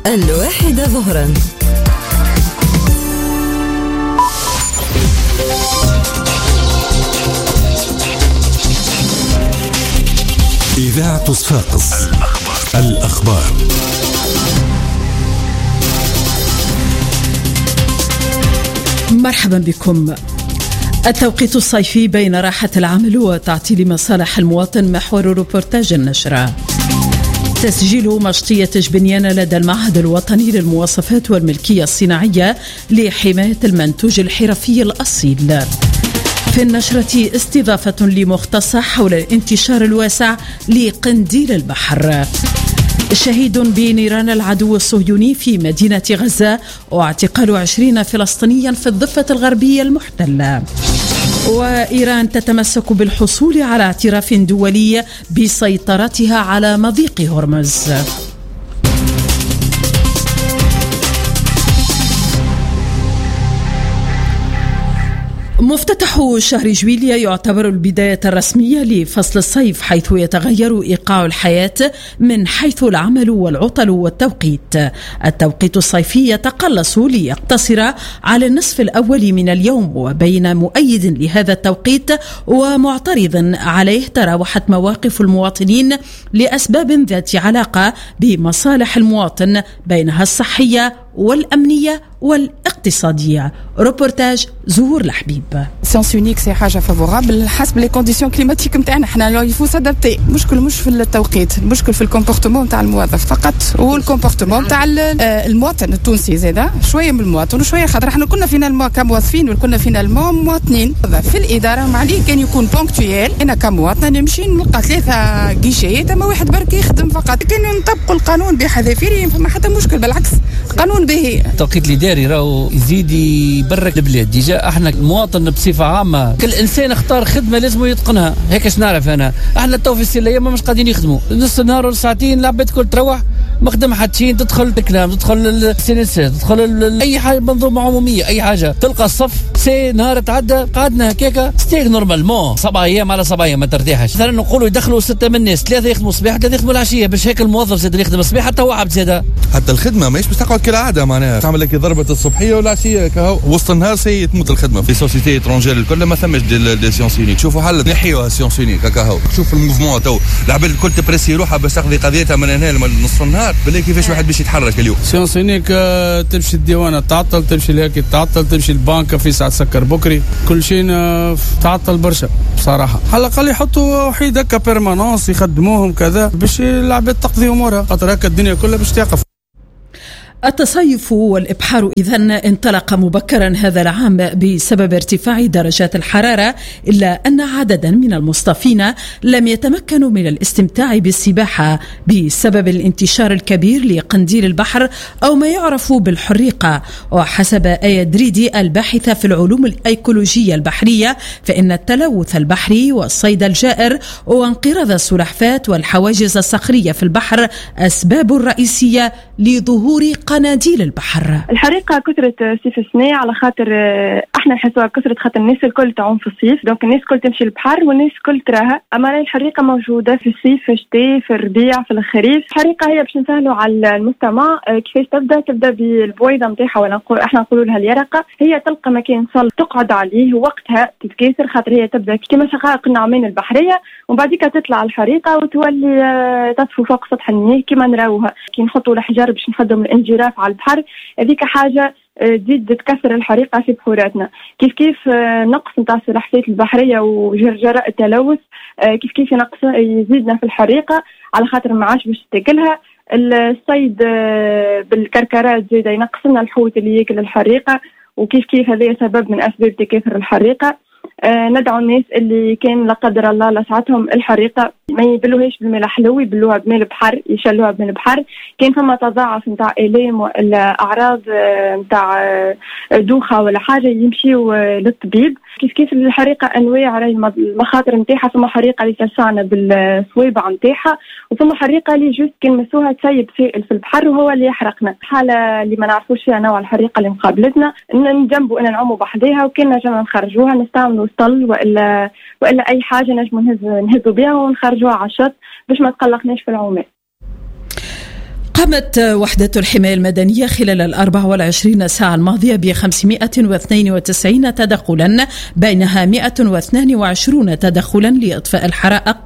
1 ظهرا. إذاعة صفاقس الأخبار. مرحبا بكم. التوقيت الصيفي بين راحة العمل وتعطيل مصالح المواطن محور روبورتاج النشرة. تسجيل مشطية جبنيان لدى المعهد الوطني للمواصفات والملكية الصناعية لحماية المنتوج الحرفي الأصيل. في النشرة استضافة لمختصة حول الانتشار الواسع لقنديل البحر. شهيد بنيران العدو الصهيوني في مدينة غزة واعتقال 20 فلسطينيا في الضفة الغربية المحتلة. وإيران تتمسك بالحصول على اعتراف دولي بسيطرتها على مضيق هرمز. مفتتح شهر جويليا يعتبر البداية الرسمية لفصل الصيف، حيث يتغير إيقاع الحياة من حيث العمل والعطل والتوقيت. التوقيت الصيفي يتقلص ليقتصر على النصف الأول من اليوم، وبين مؤيد لهذا التوقيت ومعترض عليه تراوحت مواقف المواطنين لأسباب ذات علاقة بمصالح المواطن، بينها الصحية والأمنية والاقتصادية. روبورتاج زهور الحبيب. سيونس يونيك سي حاجة فافورابل حسب لي كونديسيون كليماتيك نتاعنا. احنا يفو سادابتي. مشكل مش في التوقيت، المشكل في الكومبورتمون نتاع الموظف فقط، والكومبورتمون نتاع المواطن التونسي زاده شويه من المواطن وشويه، خاطر احنا كنا فينا كموظفين وكنا فينا مواطنين في الاداره. ما عليه كان يكون بونكتويل. انا كمواطن نمشي نلقى 3 جيشيات، اما واحد برك يخدم فقط. كان نطبقوا القانون بحذافيره فما حتى مشكل، بالعكس القانون باهي. التوقيت الاداري راهو يزيد يبرك البلاد. ديجا احنا المواطن بصفه عامه كل انسان اختار خدمه لازم يتقنها، هيك اش نعرف انا. احنا تو في السليه ما مش قاعدين يخدموا نص نهار ولا ساعتين، العباد كل تروح ما خدم حد شيء، تدخل الكلام، تدخل السينسات، تدخل اي حاجه منظومه عموميه، اي حاجه تلقى الصف سي نهار تعدى قعدنا هكاكا ستيك نورمالمون 7 ايام على 7 ايام ما ترتاحش. مثلا نقولوا يدخلوا 6 من الناس، 3 يخدموا الصباح 3 يخدموا العشيه، باش هيك الموظف زاد يخدم الصباح حتى هو عبد زاده. حتى الخدمه ماهيش باش تقعد كالعاده، معناها تعمل لك ضربه الصبحيه والعشيه كهو وسط النهار سي تموت الخدمه. في سوسيتي اترونجير الكل ما ثماش دي سيونس يونيك. شوفوا حل نحيوها سيونس يونيك هكاهو. شوف الموفمون تو العباد الكل تبريسي روحها باش تقضي قضيتها من هنا لنصف النهار. بالله كيفاش واحد باش يتحرك اليوم؟ سيونس يونيك تمشي الديوانه تعطل، تمشي الهاكي تعطل، تمشي البنك في ساعه سكر بكري، كل شيء تعطل برشا بصراحه. على الاقل يحطوا وحيد هكا بيرمانونس يخدموهم كذا باش العباد تقضي امورها، خاطر هكا الدنيا كلها باش تقف. التصيف والإبحار إذن انطلق مبكرا هذا العام بسبب ارتفاع درجات الحرارة، إلا أن عددا من المصطفين لم يتمكنوا من الاستمتاع بالسباحة بسبب الانتشار الكبير لقنديل البحر أو ما يعرف بالحريقة. وحسب آية دريدي الباحثة في العلوم الأيكولوجية البحرية، فإن التلوث البحري والصيد الجائر وانقراض السلحفاة والحواجز الصخرية في البحر أسباب رئيسية لظهور قناديل البحر. الحريقة كثرت سيف السنة على خاطر احنا نحسوها كثرت خاطر الناس الكل تعوم في الصيف، دونك الناس الكل تمشي البحر والناس الكل تراها. اما الحريقة موجودة في الصيف، في الشتاء، في الربيع، في الخريف. الحريقة هي باش نسهلوا على المستمع كيفاش تبدا بالبويضة نتاعها، ولا احنا نقولوا لها اليرقة. هي تلقى مكان صل تقعد عليه ووقتها تتكاثر، خاطر هي تبدا كما شقائق النعمان البحرية، ومن بعد تطلع الحريقة وتولي تطفو فوق سطح المياه كما نراوها كي نحطوا الحجر باش نخدم الانجراف على البحر. هذيك حاجة تزيد تكسر الحريقة في بحوراتنا. كيف نقص نتاع السلحفاة البحرية وجرجراء التلوث كيف ينقص يزيدنا في الحريقة، على خاطر ما عادش باش تاكلها. الصيد بالكركرات زيادة ينقص لنا الحوت اللي ياكل الحريقة، وكيف هذا سبب من أسباب تكاثر الحريقة. ندعو الناس اللي كان لا قدر الله لسعتهم الحريقة ما يبلوهاش بالماء الحلو، يبلوها بماء البحر، يشلوها بماء البحر. كان فما تضاعف نتاع آلام ولا أعراض نتاع دوخة ولا حاجة يمشيوا للطبيب. كيف الحريقة أنواع، المخاطر نتاعها فما حريقة اللي تلسعنا بالصويبة نتاعها، وفما حريقة اللي جوست كلمسوها تسيب سائل في البحر وهو اللي يحرقنا. الحالة اللي ما نعرفوش فيها نوع الحريقة اللي مقابلتنا نجنبوا أن نعوموا بحديها، وكنا نجم نخرجوها نستعملوا طل وإلا أي حاجة نجم نهزوا بها ونخرجوها على الشط باش ما تقلقناش في العومات. قامت وحدة الحماية المدنية خلال 24 ساعة الماضية ب 592 تدخلا، بينها 122 تدخلا لإطفاء الحرائق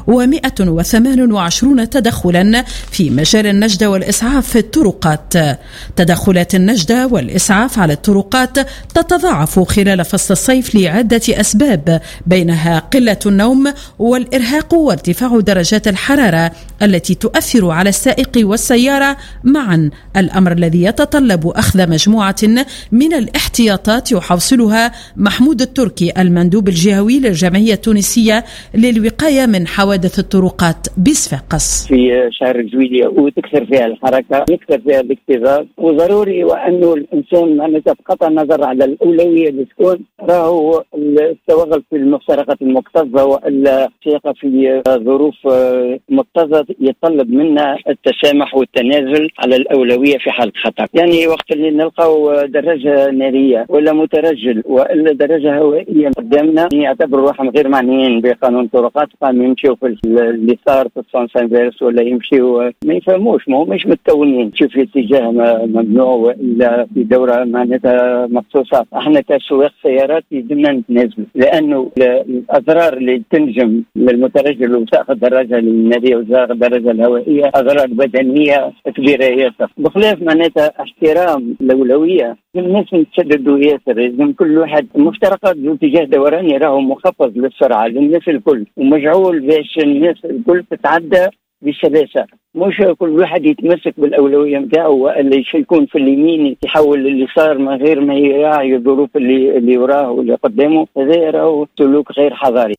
و128 تدخلا في مجال النجدة والإسعاف في الطرقات. تدخلات النجدة والإسعاف على الطرقات تتضاعف خلال فصل الصيف لعدة أسباب، بينها قلة النوم والإرهاق وارتفاع درجات الحرارة التي تؤثر على السائق والسيارة معا، الأمر الذي يتطلب أخذ مجموعة من الاحتياطات يحوصلها محمود التركي المندوب الجهوي للجمعية التونسية للوقاية من حوادث الطرقات بصفاقس. في شهر جويلية وتكثر فيها الحركة، يكثر فيها الاكتظاظ، وضروري وأنه الإنسان معناتها بقطع النظر على الأولوية اللي تكون راهو التوغل في المفترقات المكتظة والسياقة في ظروف مكتظة يتطلب منا التسامح والتنازل على الأولوية في حالة خطر. يعني وقت اللي نلقاو دراجة نارية ولا مترجل ولا دراجة هوائية قدامنا يعتبروا روحهم غير معنيين بقانون الطرقات، قام يمشيوا في اليسار في السونس انفيرس ولا يمشيوا ما يفهموش، ما هماش متكونين شوف في اتجاه ممنوع ولا في دورة معناتها مخصوصة. احنا كسواق سيارات يلزمنا نتنازلوا، لأنه الأضرار اللي تنجم للمترجل وسائق الدراجة النارية وسائق الدراجة الهوائية أضرار بدنية كبيرة ياسر، بخلاف معناتها احترام الأولوية. الناس يتشددوا ياسر، لازم كل واحد مفترقات باتجاه دوراني راهو مخفض للسرعة للناس الكل ومجعول باش الناس الكل تتعدى بسلاسة، مش كل واحد يتمسك بالأولوية متاعه ولا يكون في اليمين يحول لليسار من غير ما يراعي الظروف اللي وراه واللي قدامه. هذا راهو سلوك غير حضاري.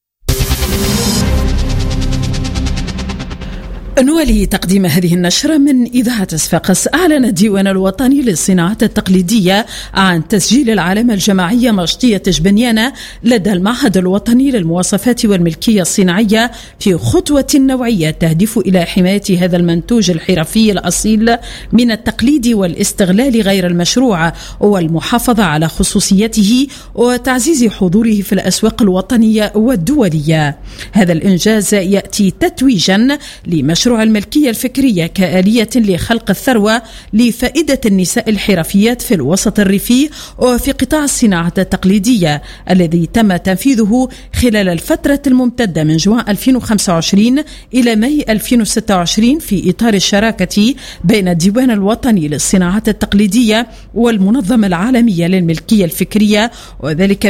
نولي تقديم هذه النشرة من إذاعة صفاقس. أعلن الديوان الوطني للصناعات التقليدية عن تسجيل العلامة الجماعية مشطية جبنيانة لدى المعهد الوطني للمواصفات والملكية الصناعية في خطوة نوعية تهدف إلى حماية هذا المنتوج الحرفي الأصيل من التقليد والاستغلال غير المشروع والمحافظة على خصوصيته وتعزيز حضوره في الأسواق الوطنية والدولية. هذا الإنجاز يأتي تتويجا لمشروع الملكية الفكرية كآلية لخلق الثروة لفائدة النساء الحرفيات في الوسط الريفي وفي قطاع الصناعة التقليدية، الذي تم تنفيذه خلال الفترة الممتدة من جوان 2025 إلى ماي 2026 في إطار الشراكة بين الديوان الوطني للصناعات التقليدية والمنظمة العالمية للملكية الفكرية، وذلك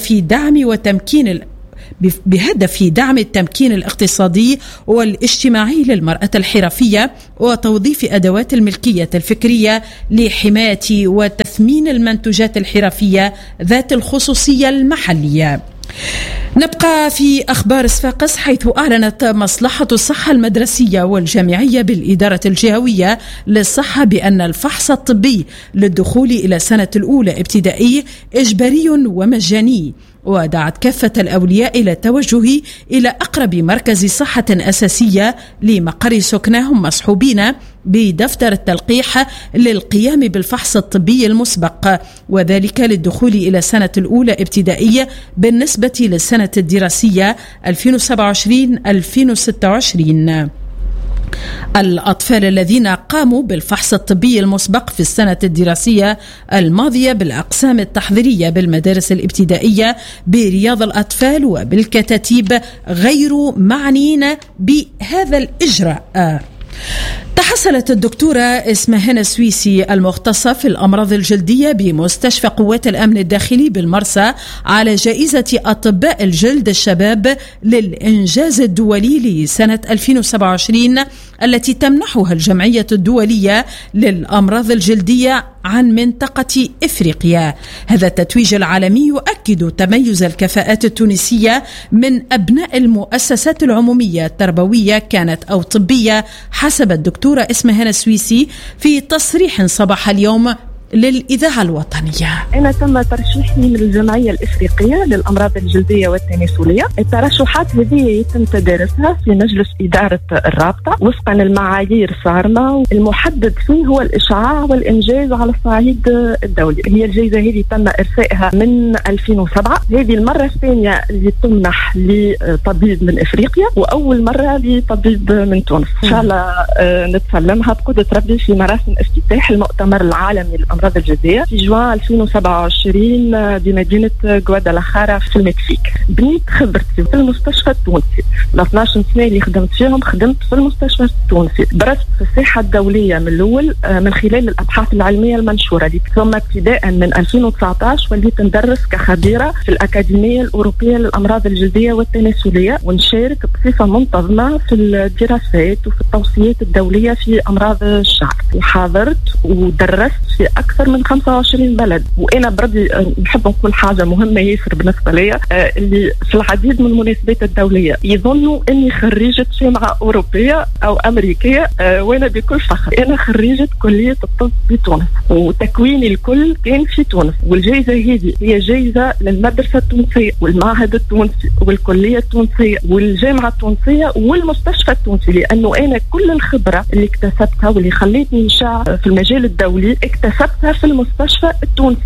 بهدف دعم التمكين الاقتصادي والاجتماعي للمرأة الحرفية وتوظيف أدوات الملكية الفكرية لحماية وتثمين المنتوجات الحرفية ذات الخصوصية المحلية. نبقى في أخبار صفاقس، حيث أعلنت مصلحة الصحة المدرسية والجامعية بالإدارة الجهوية للصحة بأن الفحص الطبي للدخول إلى سنة الأولى ابتدائي إجباري ومجاني، ودعت كافة الأولياء إلى التوجه إلى أقرب مركز صحة أساسية لمقر سكنهم مصحوبين بدفتر التلقيح للقيام بالفحص الطبي المسبق، وذلك للدخول إلى سنة الأولى ابتدائية بالنسبة للسنة الدراسية 2027-2026. الأطفال الذين قاموا بالفحص الطبي المسبق في السنة الدراسية الماضية بالأقسام التحضيرية بالمدارس الابتدائية برياض الأطفال وبالكتاتيب غير معنيين بهذا الإجراء. تحصلت الدكتورة اسمهان السويسي المختصة في الأمراض الجلدية بمستشفى قوات الأمن الداخلي بالمرسى على جائزة أطباء الجلد الشباب للإنجاز الدولي لسنة 2027 التي تمنحها الجمعية الدولية للأمراض الجلدية عن منطقة إفريقيا. هذا التتويج العالمي يؤكد تميز الكفاءات التونسية من أبناء المؤسسات العمومية التربوية كانت أو طبية، حسب الدكتورة اسمهان السويسي في تصريح صباح اليوم للإذاعة الوطنية. أنا تم ترشيحي من الجمعية الإفريقية للأمراض الجلدية والتناسلية. الترشحات هذه يتم تدارسها في مجلس إدارة الرابطة وفقا المعايير صارمة. المحدد فيه هو الإشعاع والإنجاز على الصعيد الدولي. هي الجائزة هذه تم إرسائها من 2007. هذه المرة الثانية اللي تمنح لطبيب من إفريقيا وأول مرة لطبيب من تونس. إن شاء الله نتسلمها بقدرة ربي في مراسم افتتاح المؤتمر العالمي للأمراض الجلدية في جوان 2027 بمدينة غوادالاخارا في المكسيك. بنيت خبرتي في المستشفى التونسي. 12 سنة اللي خدمت فيهم خدمت في المستشفى التونسي. درست في الساحة الدولية من الأول من خلال الأبحاث العلمية المنشورة دي. ثم ابتداء من 2019 وليت ندرس كخبيرة في الأكاديمية الأوروبية للأمراض الجلدية والتناسلية ونشارك بصفة منتظمة في الدراسات وفي التوصيات الدولية في أمراض الشعر. وحاضرت ودرست في أكثر من 25 بلد. وأنا بردي نحب نقول حاجة مهمة ياسر بالنسبة لي اللي في العديد من المناسبات الدولية يظنوا أني خريجة جامعة أوروبية أو أمريكية وأنا بكل فخر أنا خريجة كلية الطب بتونس وتكويني الكل كان في تونس. والجائزة هذه هي جائزة للمدرسة التونسية والمعهد التونسي والكلية التونسية والجامعة التونسية والمستشفى التونسي لأنه أنا كل الخبرة اللي اكتسبتها واللي خليتني نشع في المجال الدولي اكتسبتها في المستشفى التونسي.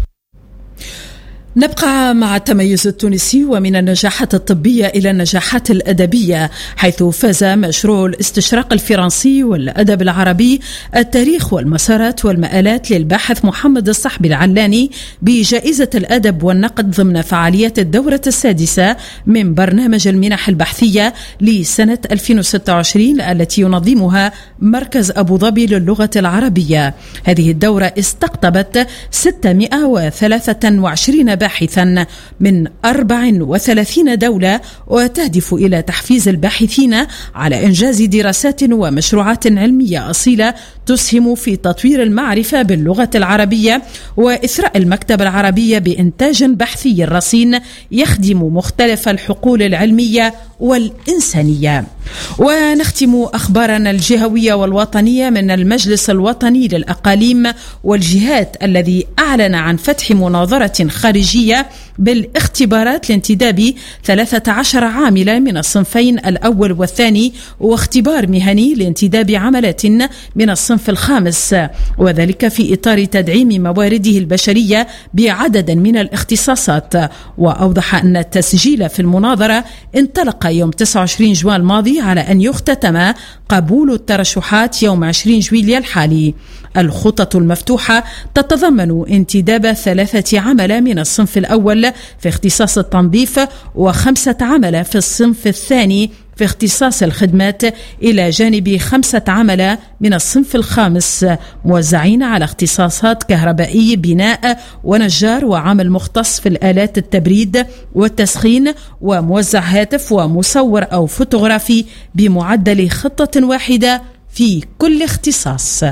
نبقى مع التميز التونسي ومن النجاحات الطبية إلى النجاحات الأدبية، حيث فاز مشروع الاستشراق الفرنسي والأدب العربي التاريخ والمسارات والمآلات للباحث محمد الصحبي العلاني بجائزة الأدب والنقد ضمن فعاليات الدورة السادسة من برنامج المنح البحثية لسنة 2026 التي ينظمها مركز أبو ظبي للغة العربية. هذه الدورة استقطبت 623 باحثا من 34 دولة وتهدف إلى تحفيز الباحثين على إنجاز دراسات ومشروعات علمية أصيلة تسهم في تطوير المعرفة باللغة العربية وإثراء المكتبة العربية بإنتاج بحثي رصين يخدم مختلف الحقول العلمية والإنسانية. ونختم أخبارنا الجهوية والوطنية من المجلس الوطني للأقاليم والجهات الذي أعلن عن فتح مناظرة خارجية بالاختبارات لانتداب 13 عاملة من الصنفين الأول والثاني واختبار مهني لانتداب عملة من الصنف الخامس، وذلك في إطار تدعيم موارده البشرية بعدد من الاختصاصات. وأوضح أن التسجيل في المناظرة انطلق يوم 29 جوان الماضي على أن يختتم قبول الترشحات يوم 20 جويلية الحالي. الخطط المفتوحة تتضمن انتداب 3 عمل من الصنف الأول في اختصاص التنظيف و5 عمل في الصنف الثاني في اختصاص الخدمات إلى جانب 5 عمل من الصنف الخامس موزعين على اختصاصات كهربائي بناء ونجار وعمل مختص في الآلات التبريد والتسخين وموزع هاتف ومصور أو فوتوغرافي بمعدل خطة واحدة في كل اختصاص.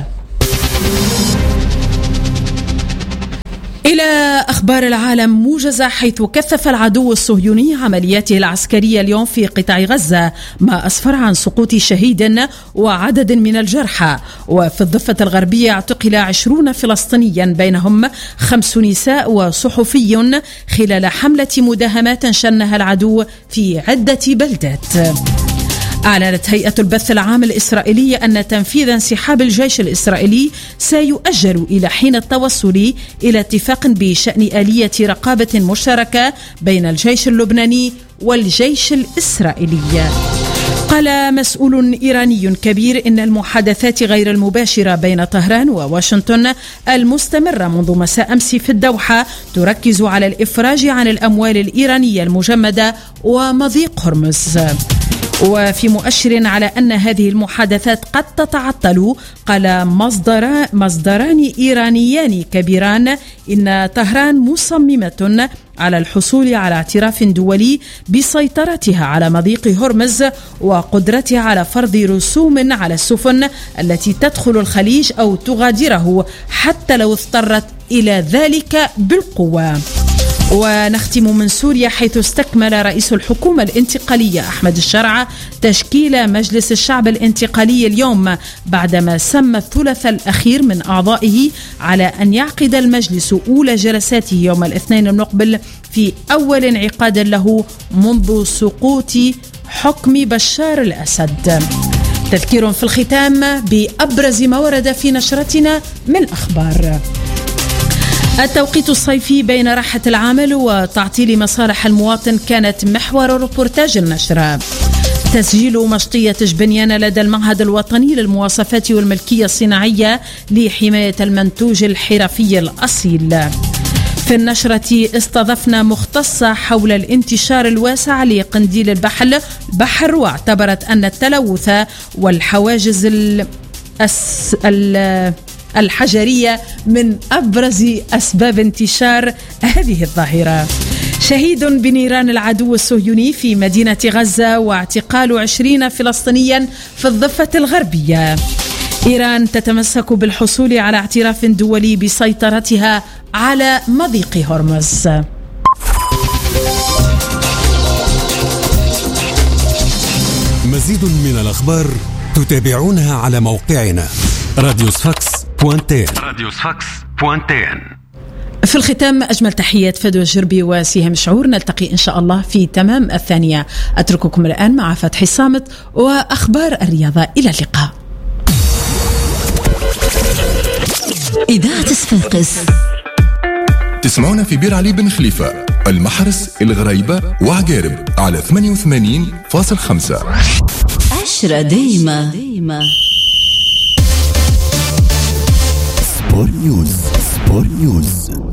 إلى أخبار العالم موجزة، حيث كثف العدو الصهيوني عملياته العسكرية اليوم في قطاع غزة ما أسفر عن سقوط شهيد وعدد من الجرحى. وفي الضفة الغربية اعتقل 20 فلسطينيا بينهم 5 نساء وصحفي خلال حملة مداهمات شنها العدو في عدة بلدات. أعلنت هيئة البث العام الإسرائيلية أن تنفيذ انسحاب الجيش الإسرائيلي سيؤجل إلى حين التوصل إلى اتفاق بشأن آلية رقابة مشتركة بين الجيش اللبناني والجيش الإسرائيلي. قال مسؤول إيراني كبير إن المحادثات غير المباشرة بين طهران وواشنطن المستمرة منذ مساء أمس في الدوحة تركز على الإفراج عن الأموال الإيرانية المجمدة ومضيق هرمز. وفي مؤشر على أن هذه المحادثات قد تتعطل، قال مصدران إيرانيان كبيران إن طهران مصممة على الحصول على اعتراف دولي بسيطرتها على مضيق هرمز وقدرتها على فرض رسوم على السفن التي تدخل الخليج أو تغادره حتى لو اضطرت إلى ذلك بالقوة. ونختم من سوريا، حيث استكمل رئيس الحكومة الانتقالية أحمد الشرعة تشكيل مجلس الشعب الانتقالي اليوم، بعدما سمى الثلث الأخير من أعضائه على أن يعقد المجلس أولى جلساته يوم الاثنين المقبل في أول انعقاد له منذ سقوط حكم بشار الأسد. تذكير في الختام بأبرز ما ورد في نشرتنا من أخبار. التوقيت الصيفي بين راحة العمل وتعطيل مصالح المواطن كانت محور روبورتاج النشرة. تسجيل مشطية جبنيانة لدى المعهد الوطني للمواصفات والملكية الصناعية لحماية المنتوج الحرفي الأصيل. في النشرة استضفنا مختصة حول الانتشار الواسع لقنديل البحر، واعتبرت أن التلوث والحواجز الحجرية من أبرز أسباب انتشار هذه الظاهرة. شهيد بنيران العدو الصهيوني في مدينة غزة واعتقال 20 فلسطينيا في الضفة الغربية. إيران تتمسك بالحصول على اعتراف دولي بسيطرتها على مضيق هرمز. مزيد من الأخبار تتابعونها على موقعنا radiosfax.tn. في الختام أجمل تحيات فدوى الجربي وسيهم شعور، نلتقي إن شاء الله في تمام 2:00. أترككم الآن مع فتحي الصامت وأخبار الرياضة. إلى اللقاء. إذاعة صفاقس تسمعونا في بير علي بن خليفة، المحرس، الغريبة وعقارب على 88.5. 10 دايما. سبور نيوز.